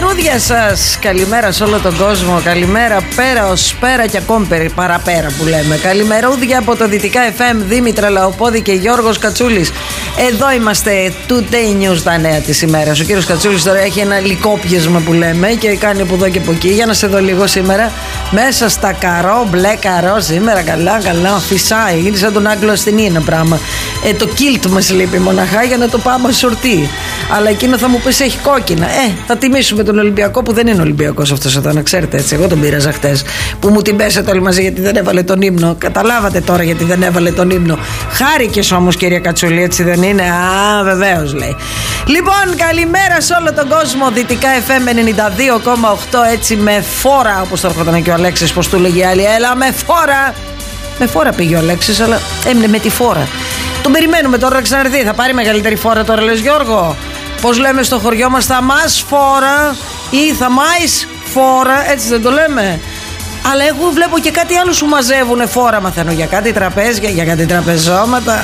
Καλημερούδια σας, καλημέρα σε όλο τον κόσμο. Καλημέρα πέρα ως πέρα και ακόμη παραπέρα που λέμε. Καλημερούδια από το Δυτικά FM, Δήμητρα Λαοπόδη και Γιώργος Κατσούλης. Εδώ είμαστε, Today News, τα νέα της ημέρας. Ο κύριος Κατσούλης τώρα έχει ένα λυκόπιασμα που λέμε και κάνει από εδώ και από εκεί. Για να σε δω λίγο σήμερα. Μέσα στα καρό, μπλε καρό σήμερα, καλά, φυσάει. Είναι σαν τον Άγγλο ασθενή ένα πράγμα. Το κίλτ μας λείπει μοναχά για να το πάμε σορτί. Αλλά εκείνο θα μου πεις έχει κόκκινα. Θα τιμήσουμε τον Ολυμπιακό που δεν είναι Ολυμπιακός αυτός εδώ, να ξέρετε έτσι. Εγώ τον πήραζα χτες που μου την πέσατε όλοι μαζί γιατί δεν έβαλε τον ύμνο. Καταλάβατε τώρα γιατί δεν έβαλε τον ύμνο. Χάρηκες όμως, κυρία Κατσούλη, έτσι δεν είναι? Α, βεβαίως λέει. Λοιπόν, καλημέρα σε όλο τον κόσμο. Δυτικά FM 92,8, έτσι με φόρα, όπως το έρχονταν και ο Αλέξης, πως του λέγει άλλη. Έλα με φόρα. Με φόρα πήγε ο Αλέξης, αλλά έμεινε με τη φόρα. Τον περιμένουμε τώρα να ξαναρθεί. Θα πάρει μεγαλύτερη φόρα τώρα, λες Γιώργο? Πώς λέμε στο χωριό μας, θα μας φόρα ή θα μάεις φόρα, έτσι δεν το λέμε? Αλλά εγώ βλέπω και κάτι άλλο σου μαζεύουνε φόρα. Μαθαίνω για κάτι τραπέζια, για κάτι τραπεζώματα.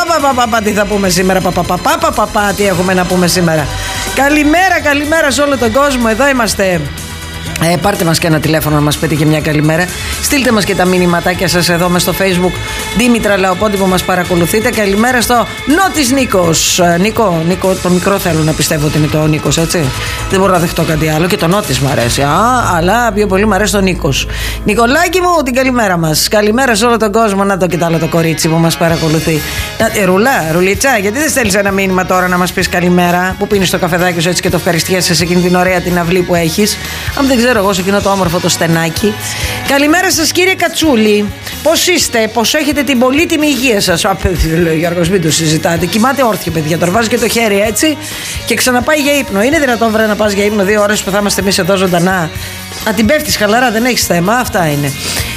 Τι θα πούμε σήμερα? Τι έχουμε να πούμε σήμερα? Καλημέρα σε όλο τον κόσμο. Εδώ είμαστε. Πάρτε μας και ένα τηλέφωνο να μας πείτε και μια καλημέρα. Στείλτε μας και τα μηνυματάκια σας εδώ μες στο Facebook Δήμητρα Λαοπόντι που μας παρακολουθείτε. Καλημέρα στο Νότης Νίκος. Νίκο, το μικρό θέλω να πιστεύω ότι είναι το Νίκος, έτσι. Δεν μπορώ να δεχτώ κάτι άλλο. Και το Νότης μου αρέσει. Αλλά πιο πολύ μου αρέσει το Νίκος. Νικολάκη μου, την καλημέρα μας. Καλημέρα σε όλο τον κόσμο. Να το και το κορίτσι που μας παρακολουθεί. Ρουλίτσα, γιατί δεν στέλνεις ένα μήνυμα τώρα να μας πεις καλημέρα? Που πίνεις το καφεδάκι σου έτσι και το ευχαριστιέσαι σε εκείνη την ωραία την αυλή που έχεις. Αν δεν ξέρω εγώ σε εκείνο το όμορφο το στενάκι. Καλημέρα σας, κύριε Κατσούλη. Πώς είστε, πώς έχετε την πολύτιμη υγεία σας? Λέει ο Γιώργος, μην το συζητάτε. Κοιμάται όρθιο, παιδιά. Τώρα βάζει και το χέρι έτσι και ξαναπάει για ύπνο. Είναι δυνατόν βρε να πας για ύπνο 2 ώρες που θα είμαστε εμείς εδώ ζωντανά? Αν την πέφτεις χαλαρά, δεν έχεις θέμα. Αυτά είναι.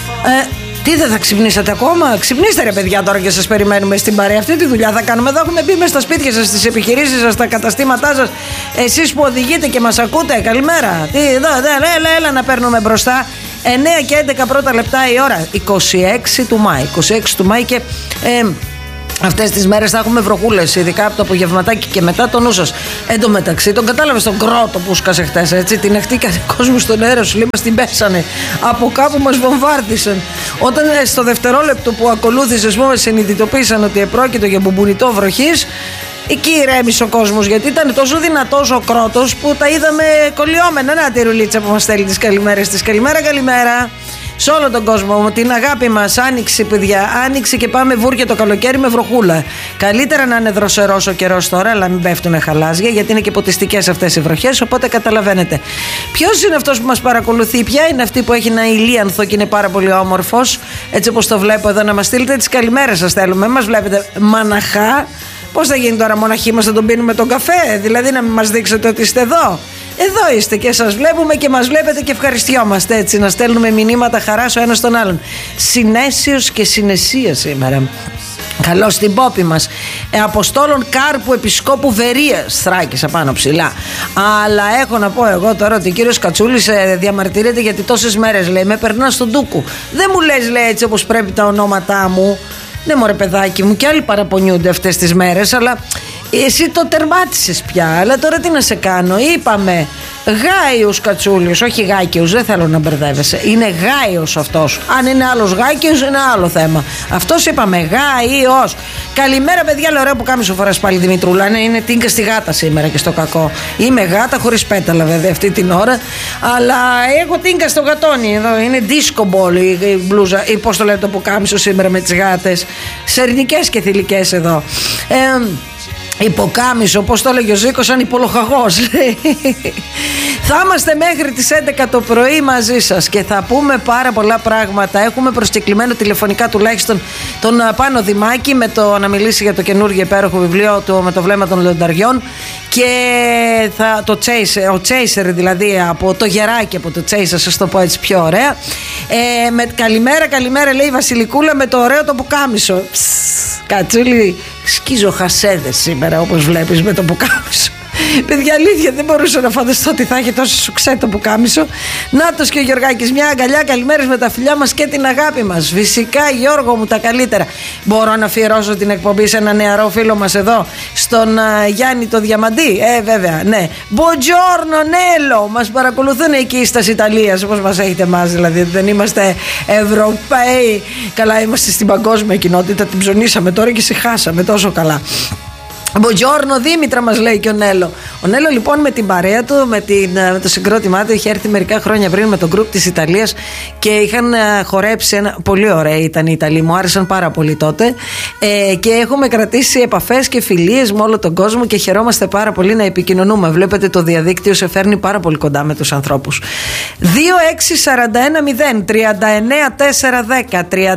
Τι, δεν θα ξυπνήσατε ακόμα? Ξυπνήστε ρε παιδιά τώρα και σας περιμένουμε στην παρέα. Αυτή τη δουλειά θα κάνουμε. Εδώ έχουμε μπει μέσα στα σπίτια σας, στις επιχειρήσεις σας, στα καταστήματά σας. Εσείς που οδηγείτε και μας ακούτε, καλημέρα. Τι, εδώ, έλα να παίρνουμε μπροστά. 9 και 11 πρώτα λεπτά η ώρα. 26 του Μάη και... αυτές τις μέρες θα έχουμε βροχούλες, ειδικά από το απογευματάκι και μετά το νου σας. Εν τω μεταξύ, τον κατάλαβες τον κρότο που σκάσε χτες, έτσι? Την εχτήκανε κόσμο στον αέρα, σου λέει, μας την πέσανε. Από κάπου μας βομβάρδισαν. Όταν στο δευτερόλεπτο που ακολούθησε, πούμε, συνειδητοποίησαν ότι επρόκειτο για μπουμπουνιτό βροχής, εκεί ηρέμησε ο κόσμος, γιατί ήταν τόσο δυνατός ο κρότος που τα είδαμε κολλιόμενα. Να τη Ρουλίτσα που μας στέλνει τις καλημέρες της. Καλημέρα. Σε όλο τον κόσμο, την αγάπη μας. Άνοιξη, παιδιά, άνοιξη και πάμε βούρια το καλοκαίρι με βροχούλα. Καλύτερα να είναι δροσερός ο καιρός τώρα, αλλά μην πέφτουνε χαλάζια, γιατί είναι και ποτιστικές αυτές οι βροχές. Οπότε καταλαβαίνετε. Ποιος είναι αυτός που μας παρακολουθεί? Ποια είναι αυτή που έχει ένα ηλίανθο και είναι πάρα πολύ όμορφος? Έτσι όπως το βλέπω εδώ, να μας στείλετε τις καλημέρες σας θέλουμε. Μας βλέπετε μαναχά. Πώς θα γίνει τώρα, μοναχοί μας θα τον πίνουμε τον καφέ? Δηλαδή να μην μας δείξετε ότι είστε εδώ? Εδώ είστε και σας βλέπουμε και μας βλέπετε και ευχαριστιόμαστε, έτσι, να στέλνουμε μηνύματα χαράς ο ένας τον άλλον. Συνέσιος και συνεσία σήμερα. Καλώς την πόπη μας. Αποστόλων Κάρπου Επισκόπου Βερίας, Θράκης απάνω ψηλά. Αλλά έχω να πω εγώ τώρα ότι ο κύριος Κατσούλης διαμαρτυρείται γιατί τόσες μέρες, λέει, με περνά στον ντούκου. Δεν μου λες, λέει, έτσι όπως πρέπει τα ονόματά μου? Ναι μωρέ παιδάκι μου, και άλλοι παραπονιούνται αυτές τις μέρες, αλλά εσύ το τερμάτισες πια. Αλλά τώρα τι να σε κάνω? Είπαμε Γάιος Κατσούλης, όχι Γάκιος, δεν θέλω να μπερδεύεσαι. Είναι Γάιος αυτός. Αν είναι άλλος Γάκιος είναι άλλο θέμα. Αυτός είπαμε Γάιος. Καλημέρα παιδιά, λέω, ωραίο που κάμισο φοράς πάλι Δημητρούλα. Ναι, είναι τίνκα στη γάτα σήμερα και στο κακό. Είμαι γάτα χωρίς πέταλα βέβαια αυτή την ώρα. Αλλά έχω τίνκα στο γατόνι εδώ. Είναι disco ball η μπλούζα, ή πώς το λέτε το που κάμισο σήμερα με τις γάτες. Σερνικές και θηλυκές εδώ. Υποκάμισο, όπως το έλεγε ο Ζήκος, σαν υπολοχαγός. Θα είμαστε μέχρι τις 11 το πρωί μαζί σας και θα πούμε πάρα πολλά πράγματα. Έχουμε προσκεκλημένο τηλεφωνικά τουλάχιστον τον Πάνο Δημάκη με το να μιλήσει για το καινούργιο υπέροχο βιβλίο του με το βλέμμα των λιονταριών και ο Chaser δηλαδή, από το γεράκι από το Chaser, σας το πω έτσι πιο ωραία. Καλημέρα λέει η Βασιλικούλα με το ωραίο το πουκάμισο. Κατσούλη, σκίζω χασέδες σήμερα όπως βλέπεις με το πουκάμισο. Παιδιά, αλήθεια, δεν μπορούσα να φανταστώ ότι θα έχει τόσο σουξέ το πουκάμισο. Νάτος και ο Γιωργάκης, μια αγκαλιά, καλημέρες με τα φιλιά μας και την αγάπη μας. Φυσικά, Γιώργο μου, τα καλύτερα. Μπορώ να αφιερώσω την εκπομπή σε ένα νεαρό φίλο μας εδώ, στον Γιάννη το Διαμαντή. Βέβαια, ναι. Buongiorno Nello. Μας παρακολουθούν εκεί στα Ιταλίας, όπως μας έχετε εμάς, δηλαδή. Δεν είμαστε Ευρωπαίοι. Καλά, είμαστε στην παγκόσμια κοινότητα. Την ψωνίσαμε τώρα και συχάσαμε τόσο καλά. Buongiorno Δήμητρα, μας λέει και ο Νέλο. Ο Νέλο λοιπόν με την παρέα του, με το συγκρότημά του, είχε έρθει μερικά χρόνια πριν με τον γκρουπ της Ιταλίας και είχαν χορέψει πολύ ωραία ήταν οι Ιταλοί, μου άρεσαν πάρα πολύ τότε, και έχουμε κρατήσει επαφές και φιλίες με όλο τον κόσμο και χαιρόμαστε πάρα πολύ να επικοινωνούμε. Βλέπετε, το διαδίκτυο σε φέρνει πάρα πολύ κοντά με τους ανθρώπους. 2641 0 39 410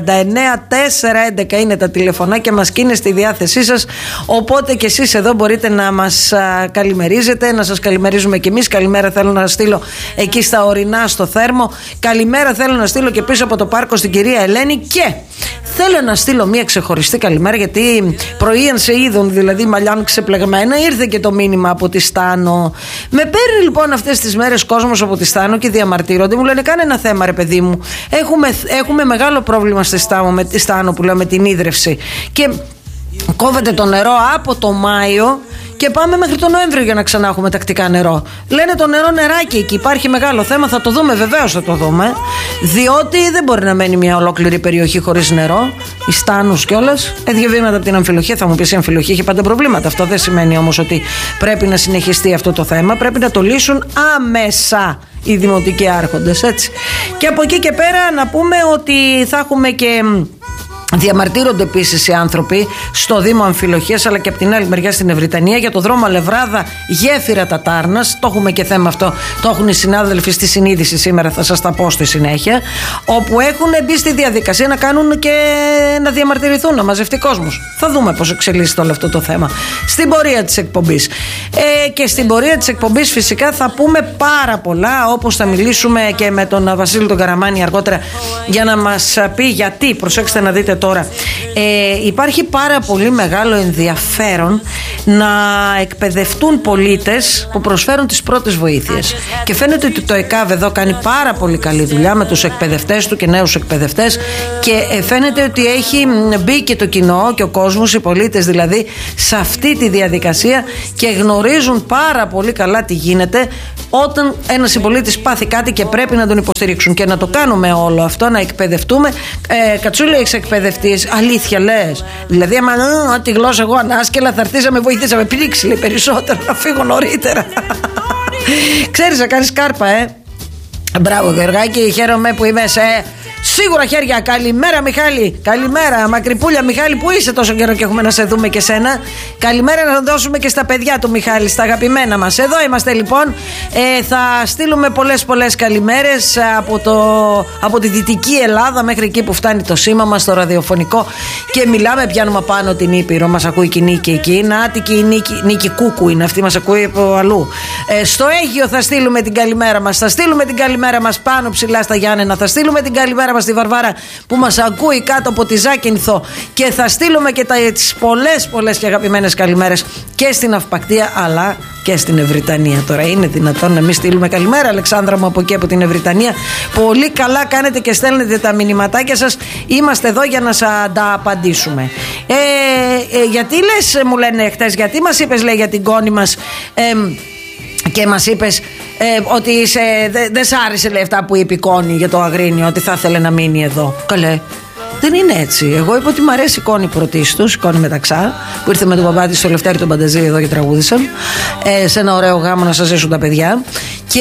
39 411 είναι τα τηλεφωνάκια μας και είναι στη διάθεσή σας, οπότε και εσείς εδώ μπορείτε να μας καλημερίζετε, να σας καλημερίζουμε κι εμείς. Καλημέρα θέλω να στείλω εκεί στα ορεινά στο Θέρμο. Καλημέρα θέλω να στείλω και πίσω από το πάρκο στην κυρία Ελένη. Και θέλω να στείλω μια ξεχωριστή καλημέρα, γιατί πρωίαν σε είδων, δηλαδή μαλλιάν ξεπλεγμένα, ήρθε και το μήνυμα από τη Στάνο. Με παίρνει λοιπόν αυτές τις μέρες κόσμος από τη Στάνο και διαμαρτύρονται. Μου λένε, κάνε ένα θέμα ρε παιδί μου. Έχουμε μεγάλο πρόβλημα στη Στάνο που λέω, με την ίδρυυση. Και κόβεται το νερό από το Μάιο και πάμε μέχρι τον Νοέμβριο για να ξανά έχουμε τακτικά νερό. Λένε το νερό νεράκι εκεί. Υπάρχει μεγάλο θέμα. Θα το δούμε, βεβαίως θα το δούμε. Διότι δεν μπορεί να μένει μια ολόκληρη περιοχή χωρίς νερό. Οι Στάνους κιόλας. 2 βήματα από την Αμφιλοχία. Θα μου πεις, η Αμφιλοχία έχει πάντα προβλήματα. Αυτό δεν σημαίνει όμως ότι πρέπει να συνεχιστεί αυτό το θέμα. Πρέπει να το λύσουν άμεσα οι δημοτικοί άρχοντες, έτσι. Και από εκεί και πέρα να πούμε ότι θα έχουμε και. Διαμαρτύρονται επίσης οι άνθρωποι στο Δήμο Αμφιλοχίας, αλλά και από την άλλη μεριά στην Ευρυτανία, για το δρόμο Λευράδα Γέφυρα Τατάρνας. Το έχουμε και θέμα αυτό. Το έχουν οι συνάδελφοι στη συνείδηση σήμερα, θα σας τα πω στη συνέχεια. Όπου έχουν μπει στη διαδικασία να κάνουν και να διαμαρτυρηθούν, να μαζευτεί κόσμος. Θα δούμε πώς εξελίσσεται όλο αυτό το θέμα στην πορεία της εκπομπής. Και στην πορεία της εκπομπής φυσικά θα πούμε πάρα πολλά, όπως θα μιλήσουμε και με τον Βασίλη τον Καραμάνη αργότερα, για να μας πει γιατί. Προσέξτε να δείτε τώρα, υπάρχει πάρα πολύ μεγάλο ενδιαφέρον να εκπαιδευτούν πολίτες που προσφέρουν τις πρώτες βοήθειες. Και φαίνεται ότι το ΕΚΑΒ εδώ κάνει πάρα πολύ καλή δουλειά με τους εκπαιδευτές του και νέους εκπαιδευτές, και φαίνεται ότι έχει μπει και το κοινό και ο κόσμος, οι πολίτες δηλαδή, σε αυτή τη διαδικασία και γνωρίζουν πάρα πολύ καλά τι γίνεται όταν ένας συμπολίτης πάθει κάτι και πρέπει να τον υποστηρίξουν. Και να το κάνουμε όλο αυτό, να εκπαιδευτούμε. Κατσούλη, έχεις εκπαιδευτείς? Αλήθεια λες? Δηλαδή, άμα τη γλώσσα εγώ ανάσκελα, θα έρθεις να με βοηθήσεις, να με πηδήξει λέει περισσότερο, να φύγω νωρίτερα. Ξέρεις να κάνεις κάρπα, Μπράβο Γεωργάκη, χαίρομαι που είμαι σε σίγουρα χέρια. Καλημέρα Μιχάλη, καλημέρα Μακρυπούλια. Μιχάλη, που είσαι τόσο καιρό και έχουμε να σε δούμε και σένα. Καλημέρα να δώσουμε και στα παιδιά του Μιχάλη, στα αγαπημένα μας. Εδώ είμαστε λοιπόν. Θα στείλουμε πολλές καλημέρες από τη Δυτική Ελλάδα μέχρι εκεί που φτάνει το σήμα μας, το ραδιοφωνικό, και μιλάμε, πιάνουμε πάνω την Ήπειρο. Μας ακούει και η Νίκη εκεί. Νάτικη η Νίκη Κούκου είναι αυτή, μας ακούει από αλλού. Στο Αίγυο θα στείλουμε την καλημέρα μας. Θα στείλουμε την καλημέρα μας πάνω ψηλά στα Γιάννενα. Θα στείλουμε την καλημέρα μας στη Βαρβάρα που μας ακούει κάτω από τη Ζάκυνθο, και θα στείλουμε και τις πολλές και αγαπημένες καλημέρες και στην Αυπακτία αλλά και στην Ευρυτανία. Τώρα είναι δυνατόν να μην στείλουμε καλημέρα, Αλεξάνδρα μου, από εκεί από την Ευρυτανία? Πολύ καλά κάνετε και στέλνετε τα μηνυματάκια σας. Είμαστε εδώ για να σας τα απαντήσουμε. Γιατί λες, μου λένε χτες, γιατί μας είπες, λέει, για την κόνη μας, και μας είπες ότι δεν σ' άρεσε, λέει, αυτά που είπε η Κόνη για το Αγρίνιο, ότι θα ήθελε να μείνει εδώ. Καλέ, δεν είναι έτσι. Εγώ είπα ότι μου αρέσει η Κόνη πρωτίστως, η Κόνη Μεταξά, που ήρθε με τον παπά της στο Λευτέρη τον Πανταζή εδώ και τραγούδισαν σε ένα ωραίο γάμο να σας ζήσουν τα παιδιά. Και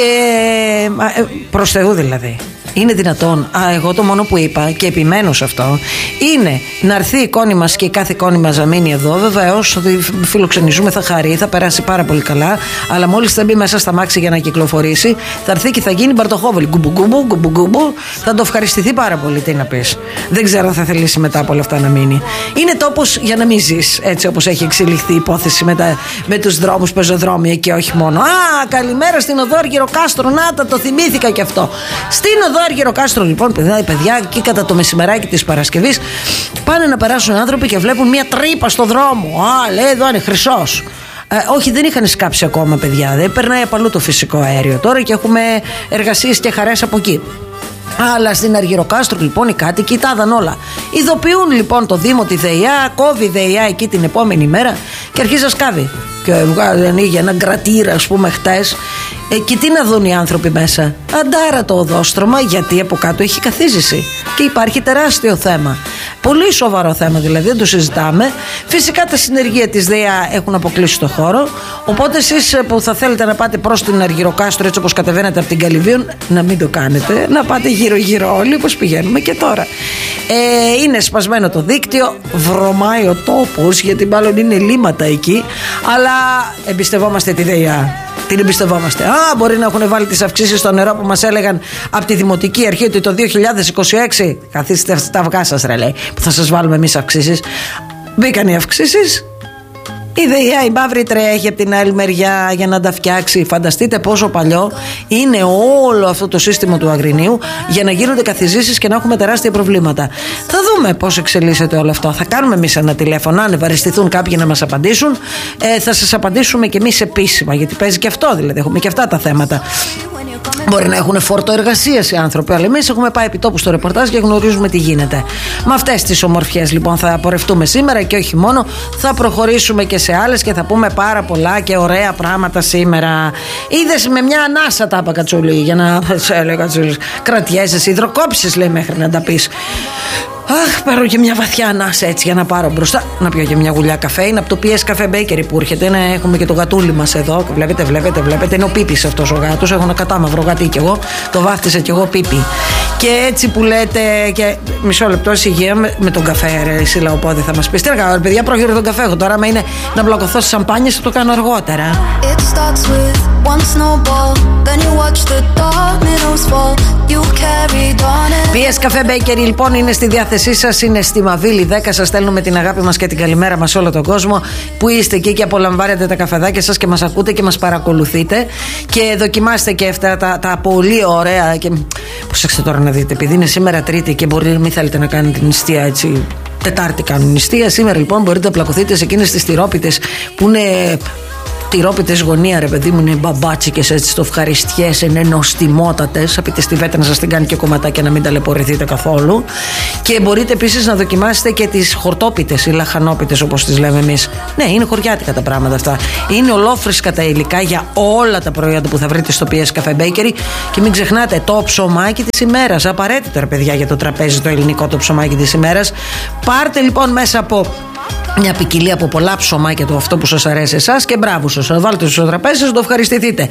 προς Θεού δηλαδή. Είναι δυνατόν? Εγώ το μόνο που είπα, και επιμένω σε αυτό, είναι να έρθει η κόνη μας και η κάθε κόνη μας να μείνει εδώ. Βεβαίως, ότι φιλοξενιζούμε, θα χαρεί, θα περάσει πάρα πολύ καλά. Αλλά μόλις θα μπει μέσα στα μάξι για να κυκλοφορήσει, θα έρθει και θα γίνει μπαρτοχόβολη. Γκουμπου. Θα το ευχαριστηθεί πάρα πολύ. Τι να πεις? Δεν ξέρω αν θα θελήσει μετά από όλα αυτά να μείνει. Είναι τόπος για να μην ζεις, έτσι όπως έχει εξελιχθεί η υπόθεση με τους δρόμους, πεζοδρόμια και όχι μόνο. Καλημέρα στην οδό Αργυροκάστρο. Να το θυμήθηκα κι αυτό. Στην οδό Αργυροκάστρο, λοιπόν, παιδιά, εκεί κατά το μεσημεράκι της Παρασκευής πάνε να περάσουν άνθρωποι και βλέπουν μια τρύπα στο δρόμο. Λέει, εδώ είναι χρυσός. Όχι, δεν είχαν σκάψει ακόμα, παιδιά. Δεν περνάει από αλλού το φυσικό αέριο τώρα και έχουμε εργασίες και χαρές από εκεί. Αλλά στην Αργυροκάστρο λοιπόν οι κάτοικοι τα είδαν όλα. Ειδοποιούν λοιπόν το Δήμο, τη ΔΕΙΑ, κόβει η ΔΕΙΑ εκεί την επόμενη μέρα και αρχίζει να σκάβει. Και ανοίγει ένα κρατήρα, ας πούμε, χτες. Και τι να δουν οι άνθρωποι μέσα? Αντάρα το οδόστρωμα, γιατί από κάτω έχει καθίζηση. Και υπάρχει τεράστιο θέμα. Πολύ σοβαρό θέμα δηλαδή, δεν το συζητάμε. Φυσικά τα συνεργεία της ΔΕΙΑ έχουν αποκλείσει το χώρο. Οπότε εσείς που θα θέλετε να πάτε προς την Αργυροκάστρο, έτσι όπως κατεβαίνετε από την Καλυβίων, να μην το κάνετε. Να πάτε γύρω-γύρω όλοι, όπως πηγαίνουμε και τώρα. Είναι σπασμένο το δίκτυο, βρωμάει ο τόπος, γιατί μάλλον είναι λίμματα εκεί. Αλλά εμπιστευόμαστε τη ΔΕΙΑ. Την εμπιστευόμαστε. Μπορεί να έχουν βάλει τις αυξήσεις στο νερό που μας έλεγαν από τη Δημοτική Αρχή ότι το 2026. Καθίστε στα αυγά σας, ρε, λέει, που θα σας βάλουμε εμείς αυξήσεις. Μπήκαν οι αυξήσεις. Η ΔΕΙΑ, η μαύρη, τρέχει από την άλλη μεριά για να τα φτιάξει. Φανταστείτε πόσο παλιό είναι όλο αυτό το σύστημα του Αγρινίου για να γίνονται καθιζήσεις και να έχουμε τεράστια προβλήματα. Θα δούμε πώς εξελίσσεται όλο αυτό. Θα κάνουμε εμείς ένα τηλέφωνο, αν ευαριστηθούν κάποιοι να μας απαντήσουν. Θα σας απαντήσουμε και εμείς επίσημα, γιατί παίζει και αυτό, δηλαδή έχουμε και αυτά τα θέματα. Μπορεί να έχουν φόρτο εργασίας οι άνθρωποι, αλλά εμείς έχουμε πάει επί τόπου στο ρεπορτάζ και γνωρίζουμε τι γίνεται. Με αυτές τις ομορφιές λοιπόν θα πορευτούμε σήμερα και όχι μόνο, θα προχωρήσουμε και σε άλλες και θα πούμε πάρα πολλά και ωραία πράγματα σήμερα. Είδες, με μια ανάσα τα είπα, Κατσούλη, για να σε έλεγα, Κατσούλη, κρατιέσαι, υδροκόψεις, λέει, μέχρι να τα πεις. Αχ, πάρω και μια βαθιά ανάσα έτσι για να πάρω μπροστά. Να πιω και μια γουλιά καφέ. Είναι από το PS Cafe Bakery που έρχεται. Έχουμε και το γατούλι μας εδώ. Βλέπετε. Είναι ο Πίπης αυτός ο γάτος. Έχω ένα κατάμαυρο γατί κι εγώ. Το βάφτισα κι εγώ Πίπη. Και έτσι που λέτε. Και μισό λεπτό, ησυχία με τον καφέ, ρε. Εσύ Λαοπόδη, θα μας πεις. Τι έκανα, παιδιά, πρόχειρο τον καφέ. Εγώ τώρα, άμα είναι να μπλοκωθώ στις σαμπάνιες, θα το κάνω αργότερα. PS Cafe Bakery λοιπόν είναι στη διάθεσή σας, είναι στη Μαβίλη 10. Σας στέλνουμε την αγάπη μας και την καλημέρα μας σε όλο τον κόσμο που είστε εκεί και απολαμβάνετε τα καφεδάκια σας και μας ακούτε και μας παρακολουθείτε. Και δοκιμάστε και αυτά τα πολύ ωραία. Και προσέξτε τώρα να δείτε, επειδή είναι σήμερα Τρίτη και μπορεί να μην θέλετε να κάνετε την νηστεία έτσι. Τετάρτη κάνουν νηστεία. Σήμερα λοιπόν μπορείτε να πλακωθείτε σε εκείνες τις τυρόπιτες που είναι. Τυρόπιτες γωνία, ρε παιδί μου, είναι μπαμπάτσικες έτσι στο ευχαριστιές, είναι νοστιμότατες. Θα πείτε στη Βέτα να σας την κάνει και κομματάκια να μην ταλαιπωρηθείτε καθόλου. Και μπορείτε επίσης να δοκιμάσετε και τις χορτόπιτες ή λαχανόπιτες όπως τις λέμε εμείς. Ναι, είναι χωριάτικα τα πράγματα αυτά. Είναι ολόφρυσκα τα υλικά για όλα τα προϊόντα που θα βρείτε στο PS Cafe Bakery. Και μην ξεχνάτε το ψωμάκι της ημέρας. Απαραίτητο, ρε παιδιά, για το τραπέζι το ελληνικό το ψωμάκι της ημέρας. Πάρτε λοιπόν μέσα από μια ποικιλία από πολλά ψωμάκια του αυτό που σας αρέσει εσάς και μπράβο σας. Βάλτε στο τραπέζι σας, το ευχαριστηθείτε.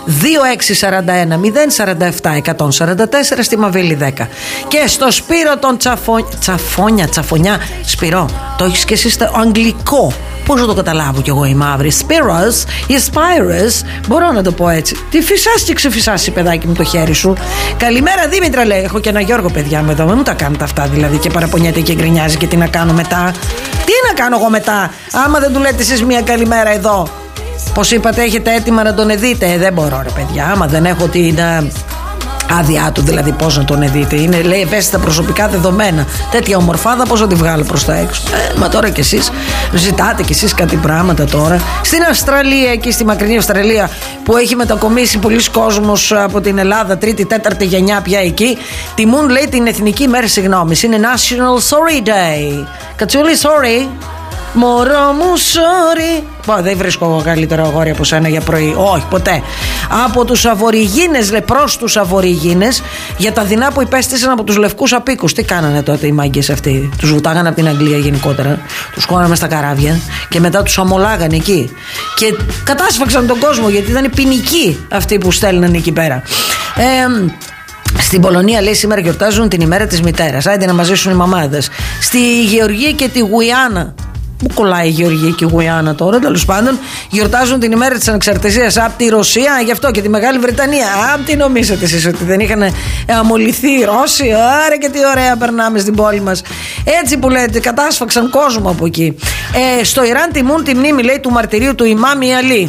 2641-047-144 στη Μαβίλη 10. Και στο Σπύρο τον Τσαφωνιά. Σπύρο, το έχεις και εσύ στο αγγλικό. Πώς να το καταλάβω κι εγώ η μαύρη? Σπύρος ή Σπύρος, μπορώ να το πω έτσι. Τι φυσάς και ξεφυσάς, παιδάκι μου, το χέρι σου. Καλημέρα Δήμητρα, λέει. Έχω και ένα Γιώργο, παιδιά μου εδώ. Μην μου τα κάνετε αυτά δηλαδή και παραπονιέται και γκρινιάζει και τι να κάνω μετά. Τι να κάνω εγώ μετά, άμα δεν του λέτε εσείς μια καλημέρα εδώ? Πώς είπατε, έχετε έτοιμα να τον εδείτε? Δεν μπορώ, ρε παιδιά, άμα δεν έχω την άδειά του, δηλαδή πώς να τον εδείτε. Είναι, λέει, ευαίσθητα προσωπικά δεδομένα. Τέτοια ομορφάδα πώς να τη βγάλω προς τα έξω? Μα τώρα κι εσείς ζητάτε κι εσείς κάτι πράγματα τώρα. Στην Αυστραλία, εκεί στη μακρινή Αυστραλία που έχει μετακομίσει πολλοί κόσμος από την Ελλάδα, τρίτη, τέταρτη γενιά πια εκεί, τιμούν, λέει, την Εθνική Μέρα Συγγνώμης. Είναι National Sorry Day. Κατσούλη, sorry. Μωρό μου, sorry. Δεν βρίσκω εγώ καλύτερο αγόρι από σένα για πρωί. Όχι, ποτέ. Από τους Αβοριγίνες, λέει, προς τους Αβοριγίνες, για τα δεινά που υπέστησαν από τους λευκούς απίκους. Τι κάνανε τότε οι μάγκες αυτοί? Τους βουτάγανε από την Αγγλία γενικότερα. Τους χώνανε στα καράβια και μετά τους αμολάγανε εκεί. Και κατάσφαξαν τον κόσμο γιατί ήταν ποινικοί αυτοί που στέλνανε εκεί πέρα. Στην Πολωνία, λέει, σήμερα γιορτάζουν την ημέρα της μητέρας. Άντε να μαζίσουν οι μαμάδες. Στη Γεωργία και τη Γουιάννα. Πού κολλάει η Γεωργία και η Γουιάννα τώρα, τέλος πάντων, γιορτάζουν την ημέρα της ανεξαρτησίας από τη Ρωσία, γι' αυτό και τη Μεγάλη Βρετανία. Τι νομίζετε εσείς, ότι δεν είχαν αμολυθεί οι Ρώσοι? Άρα και τι ωραία περνάμε στην πόλη μας. Έτσι που λέτε, κατάσφαξαν κόσμο από εκεί. Στο Ιράν τιμούν τη μνήμη, λέει, του μαρτυρίου του Ιμάμ Αλή.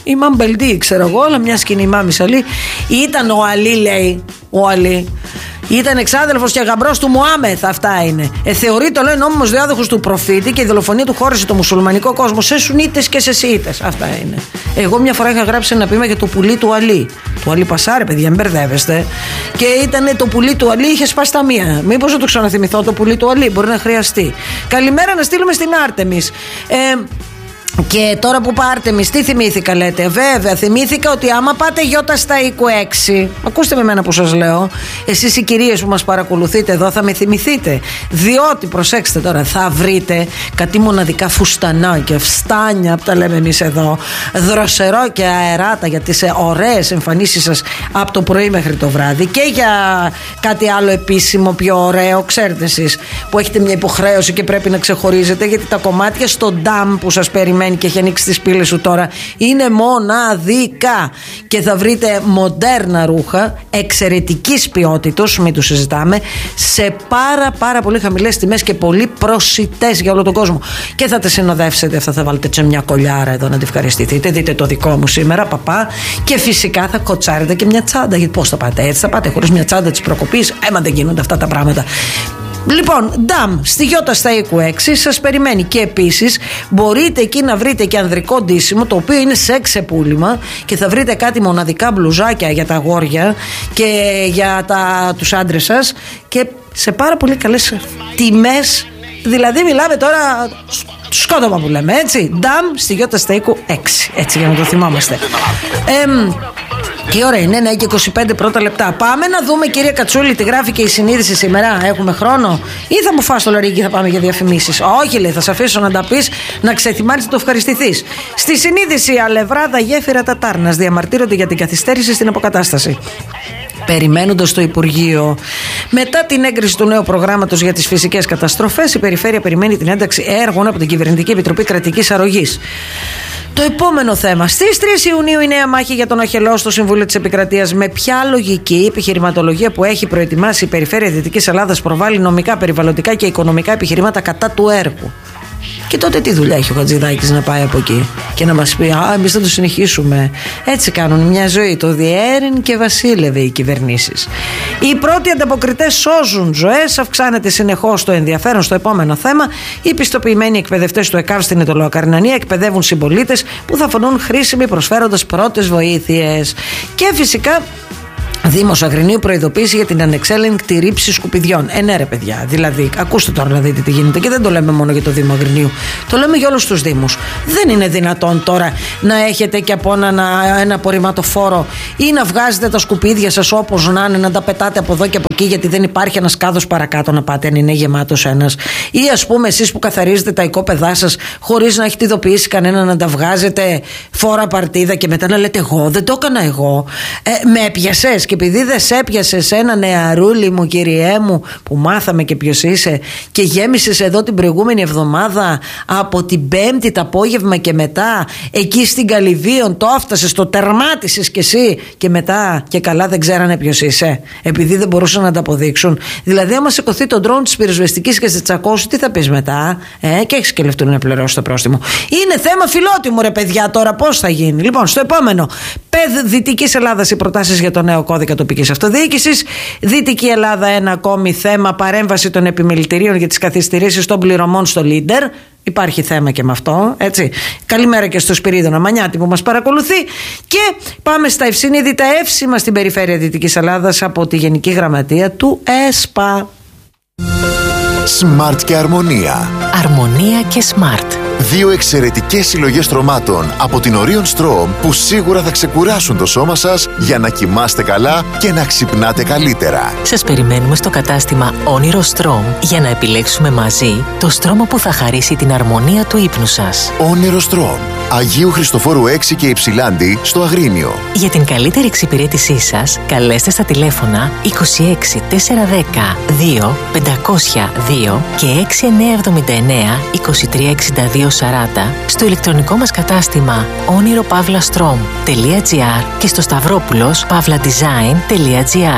η Μαμπελντή, ξέρω εγώ, αλλά μια σκηνή Μάμης Αλή. Ήταν ο Αλή, λέει. Ο Αλή ήταν εξάδελφος και γαμπρός του Μουάμεθ, αυτά είναι. Θεωρείται, λέει, νόμιμος διάδοχος του προφήτη και η δολοφονία του χώρισε το μουσουλμανικό κόσμο σε Σουνίτες και σε Σιήτες. Αυτά είναι. Εγώ μια φορά είχα γράψει ένα ποίημα για το πουλί του Αλή. Του Αλή Πασάρε, παιδιά, μην μπερδεύεστε. Και ήταν το πουλί του Αλή, είχε σπάσει τα μία. Μήπως να το ξαναθυμηθώ το πουλί του Αλή, μπορεί να χρειαστεί. Καλημέρα να στείλουμε στην Άρτεμις. Και τώρα που πάρτε εμείς, τι θυμήθηκα, λέτε? Βέβαια, θυμήθηκα ότι άμα πάτε γιώτα στα οίκου 6, ακούστε με εμένα που σας λέω, εσείς οι κυρίες που μας παρακολουθείτε εδώ θα με θυμηθείτε. Διότι, προσέξτε τώρα, θα βρείτε κάτι μοναδικά φουστανάκια, φστάνια που τα λέμε εμείς εδώ, δροσερό και αεράτα για τις ωραίες εμφανίσεις σας από το πρωί μέχρι το βράδυ, και για κάτι άλλο επίσημο, πιο ωραίο, ξέρετε εσείς που έχετε μια υποχρέωση και πρέπει να ξεχωρίζετε, γιατί τα κομμάτια στο ντάμ που σας περιμένει και έχει ανοίξει τις πύλες σου τώρα είναι μοναδικά, και θα βρείτε μοντέρνα ρούχα εξαιρετικής ποιότητας, μην τους συζητάμε, σε πάρα πολύ χαμηλές τιμές και πολύ προσιτές για όλο τον κόσμο, και θα τα συνοδεύσετε αυτά, θα βάλετε σε μια κολιάρα εδώ να τη ευχαριστηθείτε, δείτε το δικό μου σήμερα, παπά, και φυσικά θα κοτσάρετε και μια τσάντα, γιατί πώς θα πάτε έτσι? Θα πάτε χωρίς μια τσάντα της προκοπής? Δεν γίνονται αυτά τα πράγματα. Λοιπόν, ντάμ, στη Γιώτα στα οίκου 6 σας περιμένει, και επίσης μπορείτε εκεί να βρείτε και ανδρικό ντύσιμο, το οποίο είναι σε ξεπούλημα, και θα βρείτε κάτι μοναδικά μπλουζάκια για τα αγόρια και για τους άντρες σας, και σε πάρα πολύ καλές τιμές. Δηλαδή μιλάμε τώρα σκότωμα που λέμε, έτσι. Ντάμ στη Γιώτα στα οίκου 6, έτσι, για να το θυμάμαστε. Τι ώρα είναι? Ναι, και 25 πρώτα λεπτά. Πάμε να δούμε, κυρία Κατσούλη, τι γράφει και η συνείδηση σήμερα. Έχουμε χρόνο? Ή θα μου φας το λαρίκι και θα πάμε για διαφημίσεις? Όχι, λέει, θα σε αφήσω να τα πεις, να ξεθυμάρεις, να το ευχαριστηθείς. Στη συνείδηση, αλευράδα γέφυρα Τατάρνας διαμαρτύρονται για την καθυστέρηση στην αποκατάσταση. Περιμένοντας το Υπουργείο. Μετά την έγκριση του νέου προγράμματος για τις φυσικές καταστροφές, η Περιφέρεια περιμένει την ένταξη έργων από την Κυβερνητική Επιτροπή Κρατικής Αρρωγής. Το επόμενο θέμα. Στις 3 Ιουνίου η νέα μάχη για τον Αχελό στο Συμβούλιο της Επικρατείας. Με ποια λογική επιχειρηματολογία που έχει προετοιμάσει η Περιφέρεια Δυτικής Ελλάδας προβάλλει νομικά, περιβαλλοντικά και οικονομικά επιχειρήματα κατά του έργου? Και τότε τι δουλειά έχει ο Χατζηδάκης να πάει από εκεί και να μας πει εμείς θα το συνεχίσουμε? Έτσι κάνουν μια ζωή. Το διέρην και βασίλευε οι κυβερνήσεις. Οι πρώτοι ανταποκριτές σώζουν ζωές. Αυξάνεται συνεχώς το ενδιαφέρον στο επόμενο θέμα. Οι πιστοποιημένοι εκπαιδευτές του ΕΚΑΒ στην Αιτωλοακαρνανία εκπαιδεύουν συμπολίτες που θα φανούν χρήσιμοι προσφέροντας πρώτες βοήθειες. Και φυσικά Δήμος Αγρινίου προειδοποίηση για την ανεξέλεγκτη ρήψη σκουπιδιών. Ναι, ρε παιδιά, δηλαδή, ακούστε τώρα να δείτε τι γίνεται. Και δεν το λέμε μόνο για το Δήμο Αγρινίου. Το λέμε για όλους τους Δήμους. Δεν είναι δυνατόν τώρα να έχετε και από ένα απορριμματοφόρο ή να βγάζετε τα σκουπίδια σας όπως να είναι, να τα πετάτε από εδώ και από εκεί, γιατί δεν υπάρχει ένας κάδος παρακάτω να πάτε, αν είναι γεμάτος ένας. Ή ας πούμε, εσείς που καθαρίζετε τα οικόπεδά σας χωρίς να έχετε ειδοποιήσει κανένα, να τα βγάζετε φόρα παρτίδα και μετά να λέτε εγώ δεν το έκανα εγώ. Με έπιασες. Και επειδή δεν σε έπιασες ένα νεαρούλι μου, κυριέ μου, που μάθαμε και ποιος είσαι, και γέμισες εδώ την προηγούμενη εβδομάδα από την Πέμπτη το απόγευμα και μετά, εκεί στην Καλυβίων το έφτασες, το τερμάτισες κι εσύ, και μετά και καλά δεν ξέρανε ποιος είσαι, επειδή δεν μπορούσαν να τα αποδείξουν. Δηλαδή, άμα σηκωθεί το ντρόουν της πυροσβεστικής και σε τσακώσει, τι θα πεις μετά? Και έχεις και λεφτούν να πληρώσεις το πρόστιμο. Είναι θέμα φιλότιμου, ρε παιδιά, τώρα πώς θα γίνει? Λοιπόν, στο επόμενο, ΠΕΔ Δυτικής Ελλάδας, οι προτάσεις για το νέο κώδικα τοπικής αυτοδιοίκησης. Δυτική Ελλάδα, ένα ακόμη θέμα, παρέμβαση των επιμελητηρίων για τις καθυστερήσεις των πληρωμών στο Λίντερ. Υπάρχει θέμα και με αυτό, έτσι. Καλημέρα και στο Σπυρίδωνα Μανιάτη που μας παρακολουθεί. Και πάμε στα ευσυνείδητα εύσημα στην περιφέρεια Δυτικής Ελλάδας από τη Γενική Γραμματεία του ΕΣΠΑ. Smart και Αρμονία. Αρμονία και Smart. Δύο εξαιρετικές συλλογές στρωμάτων από την Orion Strom που σίγουρα θα ξεκουράσουν το σώμα σας για να κοιμάστε καλά και να ξυπνάτε καλύτερα. Σας περιμένουμε στο κατάστημα Όνειρο Strom για να επιλέξουμε μαζί το στρώμα που θα χαρίσει την αρμονία του ύπνου σας. Όνειρο Strom. Αγίου Χριστοφόρου 6 και Υψηλάντη στο Αγρίνιο. Για την καλύτερη εξυπηρέτησή σας, καλέστε στα τηλέφωνα 26 410 2 502 και 6979 2362 40 στο ηλεκτρονικό μας κατάστημα oniropavlastrom.gr και στο σταυρόπουλος pavladesign.gr.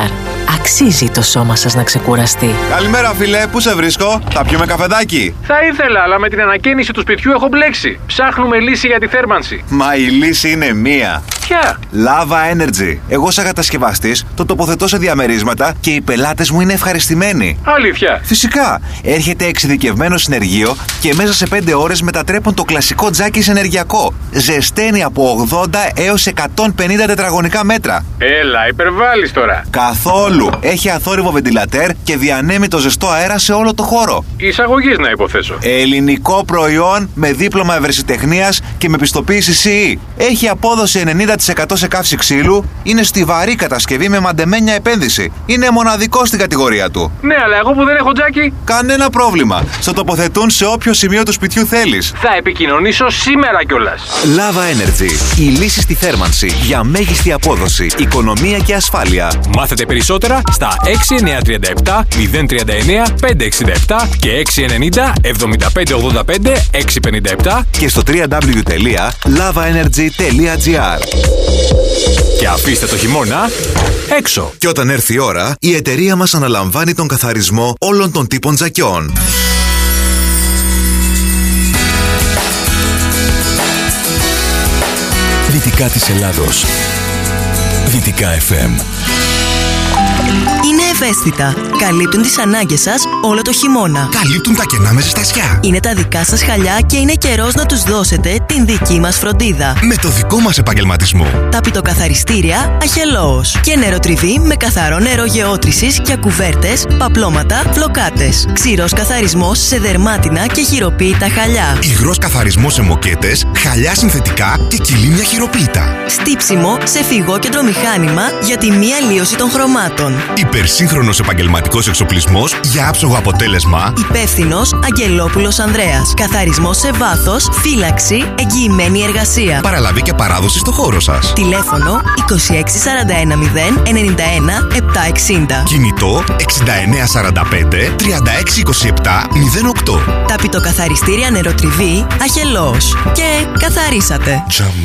Αξίζει το σώμα σας να ξεκουραστεί. Καλημέρα, φίλε, πού σε βρίσκω? Θα πιούμε καφεδάκι? Θα ήθελα, αλλά με την ανακαίνιση του σπιτιού έχω μπλέξει. Ψάχνουμε λύση για τη θέρμανση. Μα η λύση είναι μία. Ποια? Lava Energy. Εγώ, σαν κατασκευαστής, το τοποθετώ σε διαμερίσματα και οι πελάτες μου είναι ευχαριστημένοι. Αλήθεια? Φυσικά. Έρχεται εξειδικευμένο συνεργείο και μέσα σε 5 ώρες μετατρέπουν το κλασικό τζάκι σε ενεργειακό. Ζεσταίνει από 80 έως 150 τετραγωνικά μέτρα. Έλα, υπερβάλλεις τώρα. Καθόλου. Έχει αθόρυβο βεντιλατέρ και διανέμει το ζεστό αέρα σε όλο το χώρο. Εισαγωγής να υποθέσω. Ελληνικό προϊόν με δίπλωμα ευρεσιτεχνίας και με πιστοποίηση CE. Έχει απόδοση 90% σε καύση ξύλου. Είναι στιβαρή κατασκευή με μαντεμένια επένδυση. Είναι μοναδικό στην κατηγορία του. Ναι, αλλά εγώ που δεν έχω τζάκι. Κανένα πρόβλημα. Στο τοποθετούν σε όποιο σημείο του σπιτιού θέλεις. Θα επικοινωνήσω σήμερα κιόλας. Lava Energy. Η λύση στη θέρμανση για μέγιστη απόδοση, οικονομία και ασφάλεια. Μάθετε περισσότερα στα 6937 039 567 και 690 7585 657 Και στο www.lavaenergy.gr. και αφήστε το χειμώνα έξω. Και όταν έρθει η ώρα, η εταιρεία μας αναλαμβάνει τον καθαρισμό όλων των τύπων τζακιών. Δυτικά της Ελλάδος. Δυτικά FM. Είναι ευαίσθητα. Καλύπτουν τις ανάγκες σας όλο το χειμώνα. Καλύπτουν τα κενά με ζεστασιά. Είναι τα δικά σας χαλιά και είναι καιρός να τους δώσετε την δική μας φροντίδα. Με το δικό μας επαγγελματισμό. Τα πιτοκαθαριστήρια Αχελώος. Και νεροτριβή με καθαρό νερό γεώτρησης για κουβέρτες, παπλώματα, φλοκάτες. Ξηρός καθαρισμός σε δερμάτινα και χειροποίητα χαλιά. Υγρός καθαρισμός σε μοκέτες, χαλιά συνθετικά και κυλίμια χειροποίητα. Στύψιμο σε φυγόκεντρο μηχάνημα για τη μη αλλίωση των χρωμάτων. Υπερσύγχρονος επαγγελματικός εξοπλισμός για άψογο αποτέλεσμα. Υπεύθυνος Αγγελόπουλος Ανδρέας. Καθαρισμός σε βάθος, φύλαξη, εγγυημένη εργασία. Παραλαβή και παράδοση στο χώρο σας. Τηλέφωνο 2641 091 760. Κινητό 6945 3627 08. Τα πιτοκαθαριστήρια νεροτριβή Αχελώος. Και καθαρίσατε.